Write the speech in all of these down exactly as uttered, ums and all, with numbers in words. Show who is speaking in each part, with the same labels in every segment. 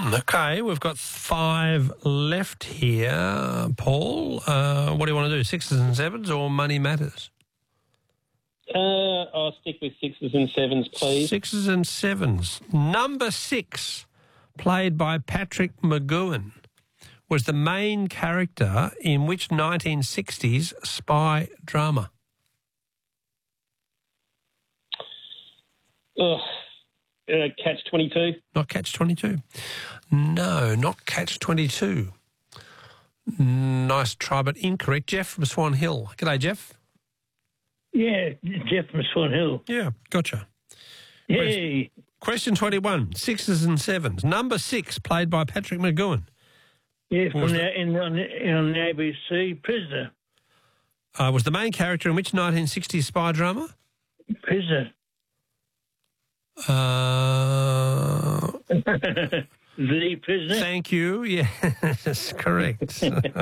Speaker 1: Okay, we've got five left here. Paul, uh, what do you want to do, sixes and sevens or Money Matters?
Speaker 2: Uh, I'll stick with sixes and sevens, please.
Speaker 1: Sixes and sevens. Number six, played by Patrick McGoohan, was the main character in which nineteen sixties spy drama?
Speaker 2: Ugh. Uh, Catch twenty-two?
Speaker 1: Not Catch twenty-two. No, not Catch twenty-two. Nice try, but incorrect. Jeff from Swan Hill. G'day, Jeff.
Speaker 3: Yeah, Jeff from Swan Hill.
Speaker 1: Yeah, gotcha.
Speaker 3: Hey.
Speaker 1: Question twenty-one, sixes and sevens. Number six, played by Patrick McGoohan.
Speaker 3: Yeah, from
Speaker 1: Was
Speaker 3: the,
Speaker 1: the-
Speaker 3: in, on, the, on the A B C, Prisoner.
Speaker 1: Uh, was the main character in which nineteen sixties spy drama?
Speaker 3: Prisoner.
Speaker 1: Uh,
Speaker 3: The Prisoner.
Speaker 1: thank you. Yes, correct.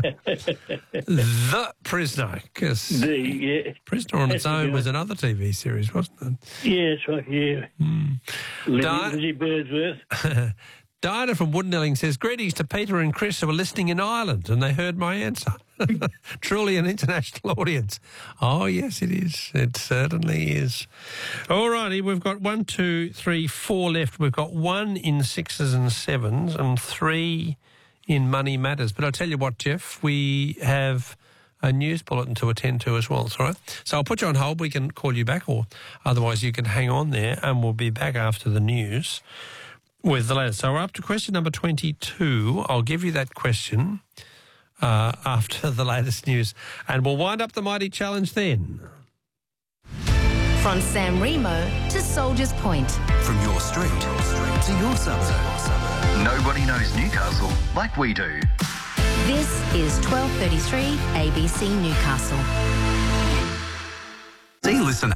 Speaker 1: The Prisoner. 'Cause
Speaker 3: The, yeah.
Speaker 1: Prisoner on its
Speaker 3: That's a
Speaker 1: own
Speaker 3: good
Speaker 1: was
Speaker 3: one.
Speaker 1: another T V series, wasn't it?
Speaker 3: Yeah, that's right, yeah. Mm. Lizzie,
Speaker 1: Di-
Speaker 3: Lizzie Birdsworth.
Speaker 1: Dinah from Woodnelling says, greetings to Peter and Chris who were listening in Ireland and they heard my answer. Truly an international audience. Oh, yes, it is. It certainly is. All righty, we've got one, two, three, four left. We've got one in sixes and sevens and three in Money Matters. But I'll tell you what, Jeff, we have a news bulletin to attend to as well. It's all right. So I'll put you on hold. We can call you back, or otherwise you can hang on there and we'll be back after the news with the latest. So we're up to question number twenty-two. I'll give you that question uh, after the latest news. And we'll wind up the Mighty Challenge then.
Speaker 4: From San Remo to Soldiers Point.
Speaker 5: From your street to your suburb. Nobody knows Newcastle like we do.
Speaker 4: This is twelve thirty-three A B C Newcastle.
Speaker 5: See, listen.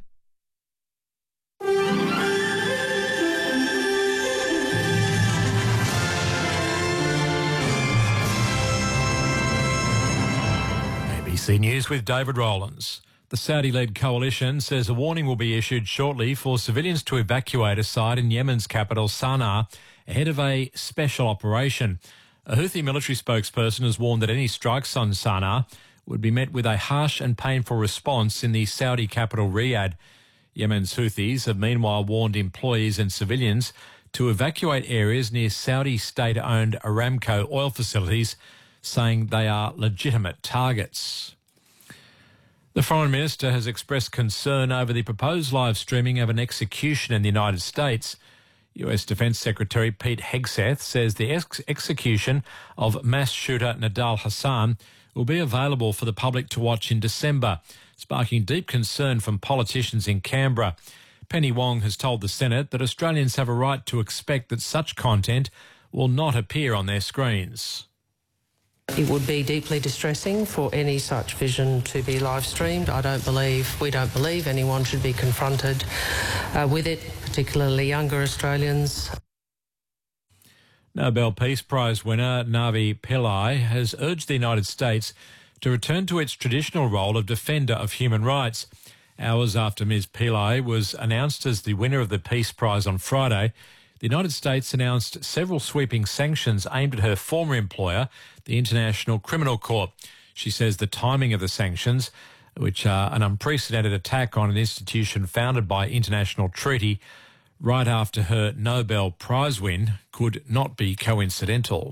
Speaker 6: A B C News with David Rowlands. The Saudi-led coalition says a warning will be issued shortly for civilians to evacuate a site in Yemen's capital, Sana'a, ahead of a special operation. A Houthi military spokesperson has warned that any strikes on Sana'a would be met with a harsh and painful response in the Saudi capital, Riyadh. Yemen's Houthis have meanwhile warned employees and civilians to evacuate areas near Saudi state-owned Aramco oil facilities, saying they are legitimate targets. The Foreign Minister has expressed concern over the proposed live streaming of an execution in the United States. U S Defence Secretary Pete Hegseth says the ex- execution of mass shooter Nadal Hassan will be available for the public to watch in December, sparking deep concern from politicians in Canberra. Penny Wong has told the Senate that Australians have a right to expect that such content will not appear on their screens.
Speaker 7: It would be deeply distressing for any such vision to be live streamed. I don't believe, we don't believe anyone should be confronted uh, with it, particularly younger Australians.
Speaker 6: Nobel Peace Prize winner Navi Pillai has urged the United States to return to its traditional role of defender of human rights. Hours after Miz Pillai was announced as the winner of the Peace Prize on Friday, the United States announced several sweeping sanctions aimed at her former employer, the International Criminal Court. She says the timing of the sanctions, which are an unprecedented attack on an institution founded by international treaty, right after her Nobel Prize win, could not be coincidental.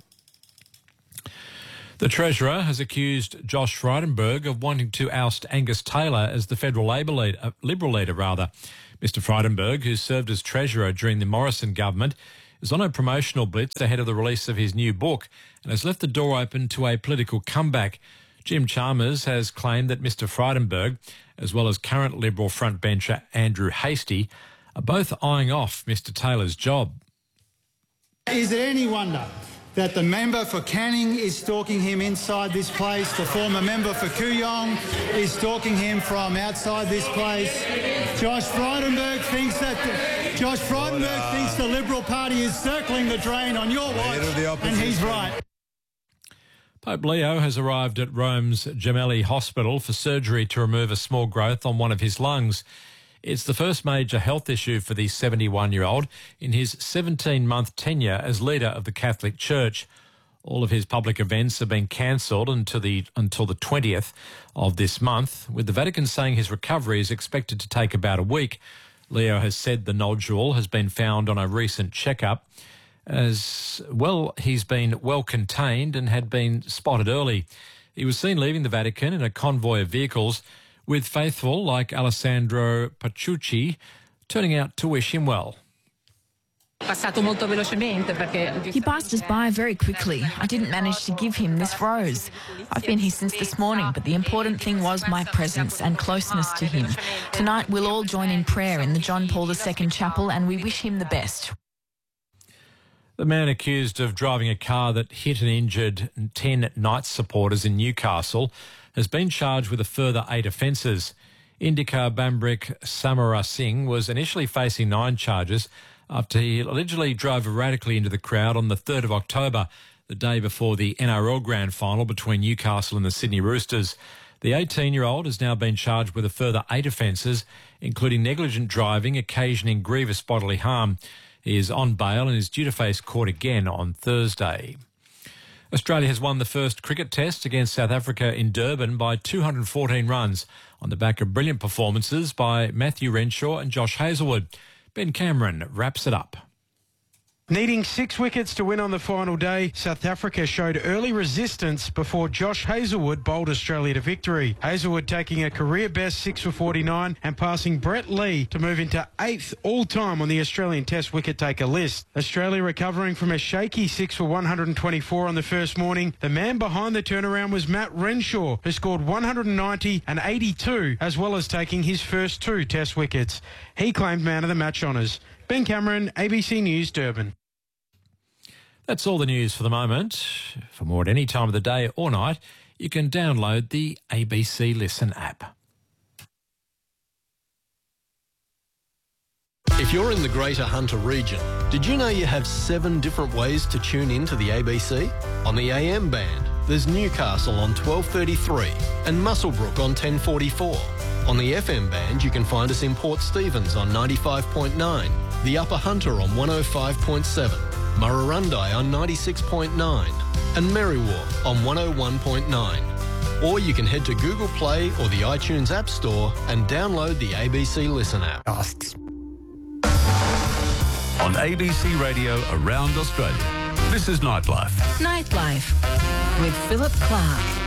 Speaker 6: The Treasurer has accused Josh Frydenberg of wanting to oust Angus Taylor as the federal Labor leader, uh, Liberal leader. rather. Mister Frydenberg, who served as Treasurer during the Morrison government, is on a promotional blitz ahead of the release of his new book and has left the door open to a political comeback. Jim Chalmers has claimed that Mister Frydenberg, as well as current Liberal frontbencher Andrew Hastie, are both eyeing off Mister Taylor's job.
Speaker 8: Is it any wonder that the member for Canning is stalking him inside this place, the former member for Kooyong is stalking him from outside this place? Josh Frydenberg thinks that the, Josh Frydenberg thinks the Liberal Party is circling the drain on your watch, and he's right.
Speaker 6: Pope Leo has arrived at Rome's Gemelli Hospital for surgery to remove a small growth on one of his lungs. It's the first major health issue for the seventy-one-year-old in his seventeen-month tenure as leader of the Catholic Church. All of his public events have been cancelled until the until the twentieth of this month, with the Vatican saying his recovery is expected to take about a week. Leo has said the nodule has been found on a recent checkup. As well, he's been well contained and had been spotted early. He was seen leaving the Vatican in a convoy of vehicles, with faithful like Alessandro Paciucci turning out to wish him well.
Speaker 9: He passed us by very quickly. I didn't manage to give him this rose. I've been here since this morning, but the important thing was my presence and closeness to him. Tonight we'll all join in prayer in the John Paul the Second Chapel, and we wish him the best.
Speaker 6: The man accused of driving a car that hit and injured ten Knights supporters in Newcastle has been charged with a further eight offences. IndyCar Bambrick Samarasinghe was initially facing nine charges after he allegedly drove erratically into the crowd on the third of October, the day before the N R L Grand Final between Newcastle and the Sydney Roosters. The eighteen-year-old has now been charged with a further eight offences, including negligent driving, occasioning grievous bodily harm. He is on bail and is due to face court again on Thursday. Australia has won the first cricket test against South Africa in Durban by two hundred fourteen runs on the back of brilliant performances by Matthew Renshaw and Josh Hazlewood. Ben Cameron wraps it up.
Speaker 10: Needing six wickets to win on the final day, South Africa showed early resistance before Josh Hazlewood bowled Australia to victory. Hazlewood taking a career-best six for forty-nine and passing Brett Lee to move into eighth all-time on the Australian Test wicket-taker list. Australia recovering from a shaky six for one hundred twenty-four on the first morning. The man behind the turnaround was Matt Renshaw, who scored one hundred ninety and eighty-two, as well as taking his first two Test wickets. He claimed man of the match honours. Ben Cameron, A B C News, Durban.
Speaker 6: That's all the news for the moment. For more at any time of the day or night, you can download the A B C Listen app.
Speaker 11: If you're in the Greater Hunter region, did you know you have seven different ways to tune in to the A B C? On the A M band, there's Newcastle on twelve thirty-three and Muswellbrook on ten forty-four. On the F M band, you can find us in Port Stephens on ninety-five point nine, the Upper Hunter on one oh five point seven, Murrurundi on ninety-six point nine and Merriwa on one oh one point nine. Or you can head to Google Play or the iTunes App Store and download the A B C Listen app.
Speaker 12: On A B C Radio around Australia, this is Nightlife.
Speaker 4: Nightlife with Philip Clark.